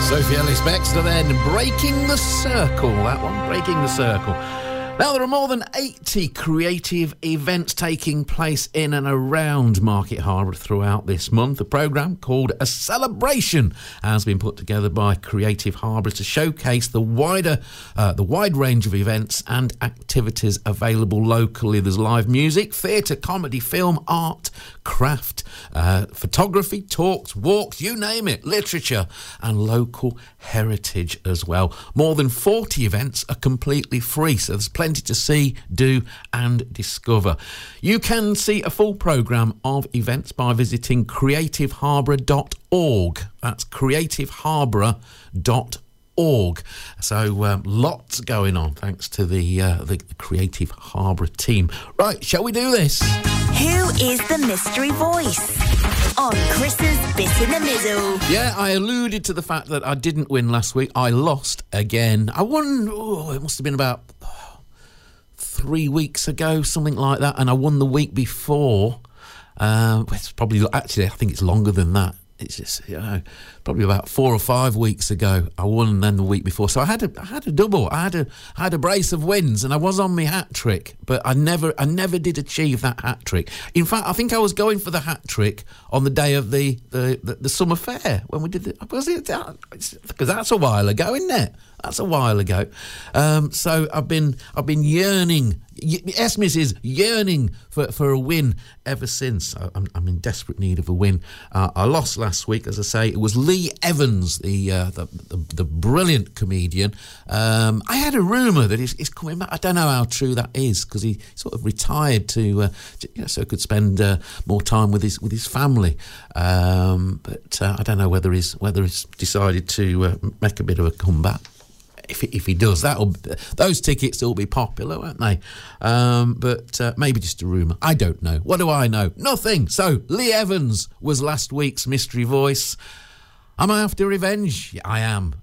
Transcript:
Sophie Ellis-Bextor then, Breaking the Circle. That one, Breaking the Circle. Now, there are more than 80 creative events taking place in and around Market Harbour throughout this month. A programme called A Celebration has been put together by Creative Harbour to showcase the wide range of events and activities available locally. There's live music, theatre, comedy, film, art, craft, photography, talks, walks, you name it, literature and local heritage as well. More than 40 events are completely free, so there's plenty to see, do and discover. You can see a full programme of events by visiting creativeharbour.org. That's creativeharbour.org. So lots going on thanks to the Creative Harbour team. Right, shall we do this? Who is the mystery voice? On Chris's Bit in the Middle. Yeah, I alluded to the fact that I didn't win last week. I lost again. I won, it must have been about 3 weeks ago, something like that. And I won the week before. It's probably, actually, I think it's longer than that. It's just, probably about 4 or 5 weeks ago I won, and then the week before. So I had a double. I had a brace of wins, and I was on my hat trick, but I never did achieve that hat trick. In fact, I think I was going for the hat trick on the day of the summer fair when we did it. Because that's a while ago, isn't it? That's a while ago. So I've been yearning. Yes, Mrs. Yearning for a win ever since. I'm in desperate need of a win. I lost last week, as I say. It was Lee Evans, the brilliant comedian. I had a rumour that he's coming back. I don't know how true that is, because he sort of retired so he could spend more time with his family. But I don't know whether he's decided to make a bit of a comeback. If he does, those tickets will be popular, won't they? But maybe just a rumour. I don't know. What do I know? Nothing. So Lee Evans was last week's mystery voice. Am I after revenge? Yeah, I am.